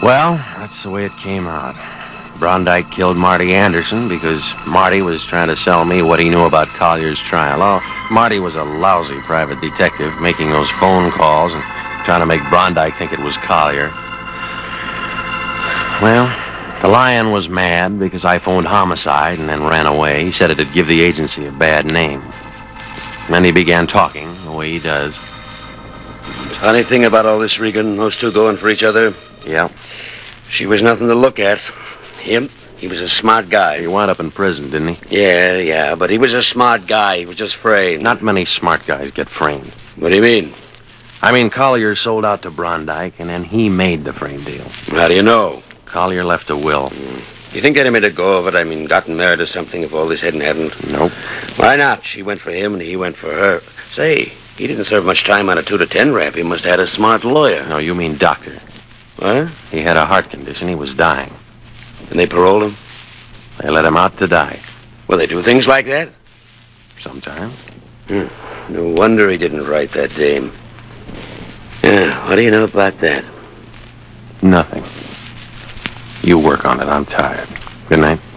Well, that's the way it came out. Brondike killed Marty Anderson because Marty was trying to sell me what he knew about Collier's trial. Oh, Marty was a lousy private detective, making those phone calls and trying to make Brondike think it was Collier. Well, the Lion was mad because I phoned homicide and then ran away. He said it'd give the agency a bad name. And then he began talking the way he does. Funny thing about all this, Regan, those two going for each other. Yeah. She was nothing to look at. Him, he was a smart guy. He wound up in prison, didn't he? Yeah, but he was a smart guy. He was just framed. Not many smart guys get framed. What do you mean? I mean, Collier sold out to Brondike, and then he made the frame deal. How do you know? Collier left a will. You think they'd have made a go of it? I mean, gotten married or something if all this hadn't happened? Nope. Why not? She went for him and he went for her. Say, he didn't serve much time on a 2 to 10 rap. He must have had a smart lawyer. No, you mean doctor. What? He had a heart condition. He was dying. And they paroled him? They let him out to die. Well, they do things like that? Sometimes. No wonder he didn't write that dame. Yeah, what do you know about that? Nothing. You work on it. I'm tired. Good night.